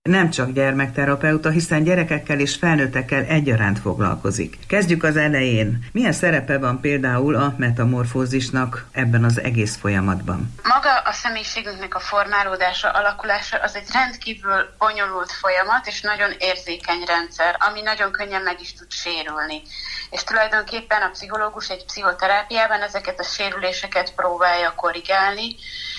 Nem csak gyermekterapeuta, hiszen gyerekekkel és felnőttekkel egyaránt foglalkozik. Kezdjük az elején. Milyen szerepe van például a metamorfózisnak ebben az egész folyamatban? Maga a személyiségünknek a formálódása, alakulása az egy rendkívül bonyolult folyamat, és nagyon érzékeny rendszer, ami nagyon könnyen meg is tud sérülni. És tulajdonképpen a pszichológus egy pszichoterápiában ezeket a sérüléseket próbálja korrigálni,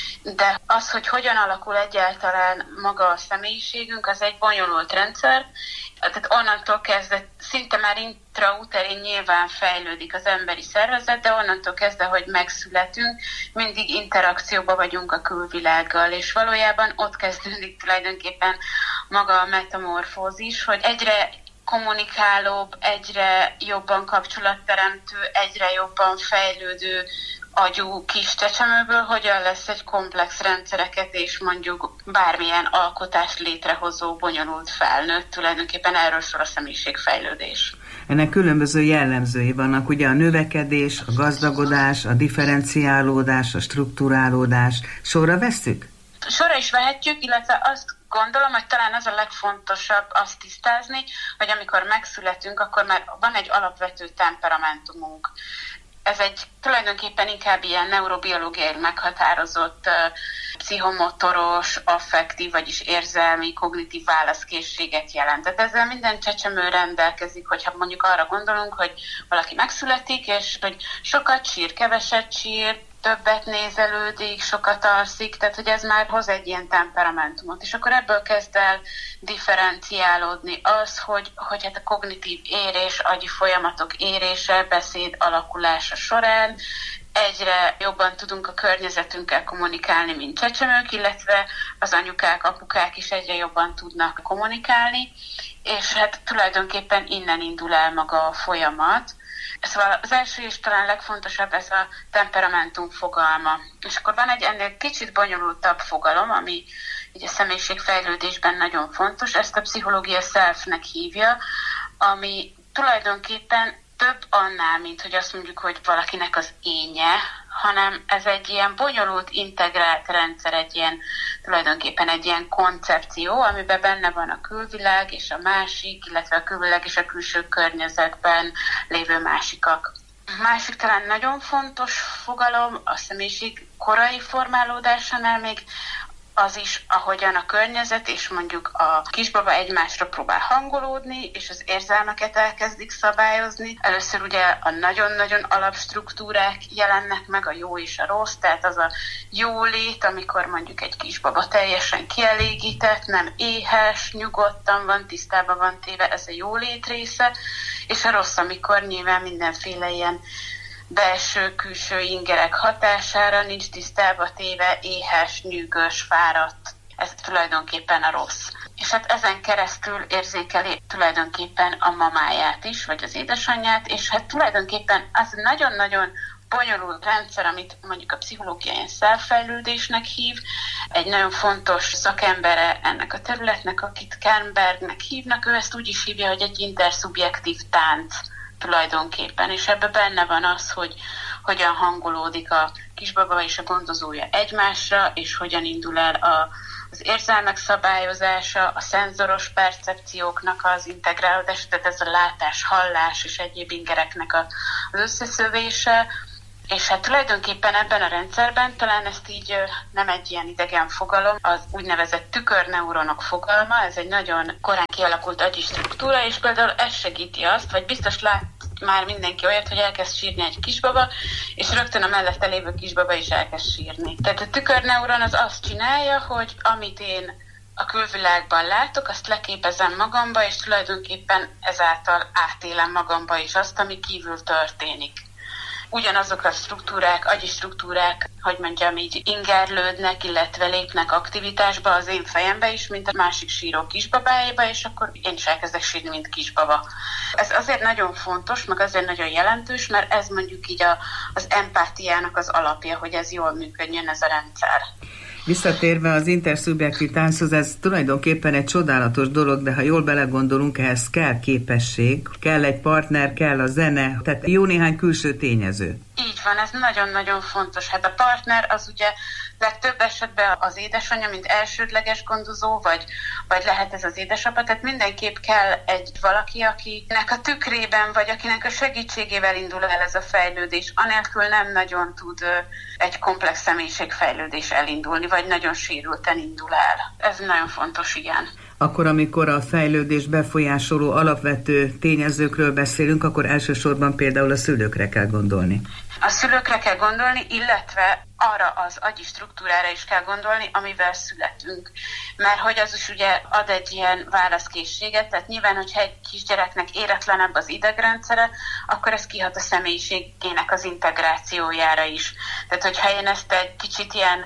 de az, hogy hogyan alakul egyáltalán maga a személyiségünk, az egy bonyolult rendszer. Tehát onnantól kezdve szinte már intrauterin nyilván fejlődik az emberi szervezet, de onnantól kezdve, hogy megszületünk, mindig interakcióban vagyunk a külvilággal, és valójában ott kezdődik tulajdonképpen maga a metamorfózis, hogy egyre kommunikálóbb, egyre jobban kapcsolatteremtő, egyre jobban fejlődő agyú kis csecsemőből hogyan lesz egy komplex rendszereket és mondjuk bármilyen alkotást létrehozó bonyolult felnőtt. Tulajdonképpen erről szól a személyiségfejlődés. Ennek különböző jellemzői vannak, ugye a növekedés, a gazdagodás, a differenciálódás, a strukturálódás. Sorra vesszük? Sorra is vehetjük, illetve azt gondolom, hogy talán az a legfontosabb azt tisztázni, hogy amikor megszületünk, akkor már van egy alapvető temperamentumunk. Ez egy tulajdonképpen inkább ilyen neurobiológiai meghatározott pszichomotoros, affektív, vagyis érzelmi, kognitív válaszkészséget jelent. Tehát ezzel minden csecsemő rendelkezik, hogyha mondjuk arra gondolunk, hogy valaki megszületik, és hogy sokat sír, keveset sír, többet nézelődik, sokat alszik, tehát hogy ez már hoz egy ilyen temperamentumot. És akkor ebből kezd el differenciálódni az, hogy hát a kognitív érés, agyi folyamatok érése, beszéd alakulása során egyre jobban tudunk a környezetünkkel kommunikálni, mint csecsemők, illetve az anyukák, apukák is egyre jobban tudnak kommunikálni, és hát tulajdonképpen innen indul el maga a folyamat. Szóval az első és talán legfontosabb ez a temperamentum fogalma. És akkor van egy ennél kicsit bonyolultabb fogalom, ami így a személyiségfejlődésben nagyon fontos, ezt a pszichológia selfnek hívja, ami tulajdonképpen több annál, mint hogy azt mondjuk, hogy valakinek az énje, hanem ez egy ilyen bonyolult, integrált rendszer, tulajdonképpen egy ilyen koncepció, amiben benne van a külvilág és a másik, illetve a külvilág és a külső környezetben lévő másikak. A másik talán nagyon fontos fogalom a személyiség korai formálódásánál még az is, ahogyan a környezet és mondjuk a kisbaba egymásra próbál hangolódni, és az érzelmeket elkezdik szabályozni. Először ugye a nagyon-nagyon alapstruktúrák jelennek meg, a jó és a rossz, tehát az a jólét, amikor mondjuk egy kisbaba teljesen kielégített, nem éhes, nyugodtan van, tisztában van téve, ez a jólét része, és a rossz, amikor nyilván mindenféle ilyen belső-külső ingerek hatására nincs tisztába téve, éhes, nyűgös, fáradt. Ez tulajdonképpen a rossz. És hát ezen keresztül érzékeli tulajdonképpen a mamáját is, vagy az édesanyját, és hát tulajdonképpen az nagyon-nagyon bonyolult rendszer, amit mondjuk a pszichológia ilyen self-fejlődésnek hív. Egy nagyon fontos szakembere ennek a területnek, akit Kernbergnek hívnak, ő ezt úgy is hívja, hogy egy interszubjektív tánc tulajdonképpen, és ebben benne van az, hogy hogyan hangolódik a kisbaba és a gondozója egymásra, és hogyan indul el az érzelmek szabályozása, a szenzoros percepcióknak az integrálódása, tehát ez a látás, hallás és egyéb ingereknek az összeszövése, és hát tulajdonképpen ebben a rendszerben talán ezt így nem egy ilyen idegen fogalom, az úgynevezett tükörneuronok fogalma, ez egy nagyon korán kialakult agyi struktúra, és például ez segíti azt, vagy biztos lát már mindenki olyat, hogy elkezd sírni egy kisbaba, és rögtön a mellette lévő kisbaba is elkezd sírni. Tehát a tükörneuron az azt csinálja, hogy amit én a külvilágban látok, azt leképezem magamba, és tulajdonképpen ezáltal átélem magamba is azt, ami kívül történik. Ugyanazok a struktúrák, agyi struktúrák, hogy mondjam így, ingerlődnek, illetve lépnek aktivitásba az én fejembe is, mint a másik síró kisbabájéba, és akkor én is elkezdek sírni, mint kisbaba. Ez azért nagyon fontos, meg azért nagyon jelentős, mert ez mondjuk így az empátiának az alapja, hogy ez jól működjön ez a rendszer. Visszatérve az interszubjektív tánchoz, ez tulajdonképpen egy csodálatos dolog, de ha jól belegondolunk, ehhez kell képesség, kell egy partner, kell a zene, tehát jó néhány külső tényező. Így van, ez nagyon-nagyon fontos. Hát a partner az ugye legtöbb esetben az édesanyja, mint elsődleges gondozó, vagy lehet ez az édesapa, tehát mindenképp kell egy valaki, akinek a tükrében, vagy akinek a segítségével indul el ez a fejlődés. Anélkül nem nagyon tud egy komplex személyiségfejlődés elindulni, vagy nagyon sérülten indul el. Ez nagyon fontos, igen. Akkor, amikor a fejlődés befolyásoló alapvető tényezőkről beszélünk, akkor elsősorban például a szülőkre kell gondolni. A szülőkre kell gondolni, illetve arra az agyi struktúrára is kell gondolni, amivel születünk. Mert hogy az is ugye ad egy ilyen válaszkészséget, tehát nyilván, hogyha egy kisgyereknek éretlenebb az idegrendszere, akkor ez kihat a személyiségének az integrációjára is. Tehát, hogyha én ezt egy kicsit ilyen,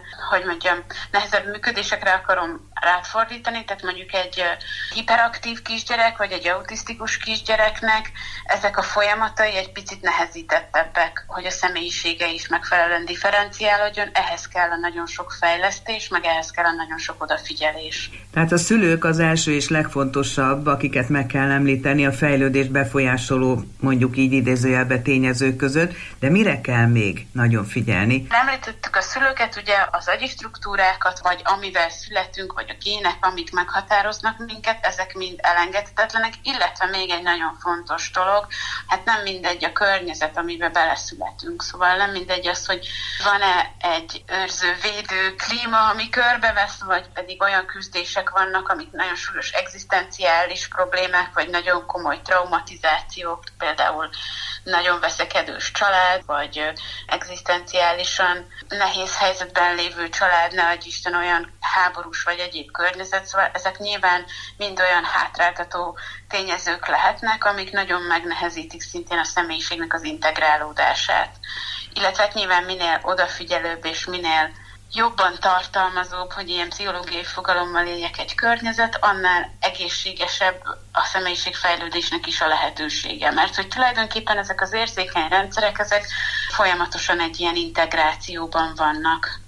nehezebb működésekre akarom rátfordítani, tehát mondjuk egy hiperaktív kisgyerek, vagy egy autisztikus kisgyereknek ezek a folyamatai egy picit nehezítettebbek, hogy a személyisége is megfelelően differenciálódjon, ehhez kell a nagyon sok fejlesztés, meg ehhez kell a nagyon sok odafigyelés. Tehát a szülők az első és legfontosabb, akiket meg kell említeni a fejlődés befolyásoló, mondjuk így idézőjelbe tényezők között, de mire kell még nagyon figyelni? Említettük a szülőket, ugye az agyi struktúrákat, vagy amivel születünk, vagy a gének, amik meghatároznak minket, ezek mind elengedhetetlenek, illetve még egy nagyon fontos dolog, hát nem mindegy a környezet, amiben beleszületünk, szóval nem mindegy az, hogy van-e egy őrző, védő klíma, ami körbevesz, vagy pedig olyan küzdések vannak, amik nagyon súlyos egzisztenciális problémák, vagy nagyon komoly traumatizációk, például nagyon veszekedős család, vagy egzisztenciálisan nehéz helyzetben lévő család, ne adj Isten, olyan háborús vagy egyéb környezet, szóval ezek nyilván mind olyan hátráltató tényezők lehetnek, amik nagyon megnehezítik szintén a személyiségnek az integrálódását. Illetve hát nyilván minél odafigyelőbb és minél jobban tartalmazóbb, hogy ilyen pszichológiai fogalommal éljek egy környezet, annál egészségesebb a személyiségfejlődésnek is a lehetősége. Mert hogy tulajdonképpen ezek az érzékeny rendszerek, ezek folyamatosan egy ilyen integrációban vannak.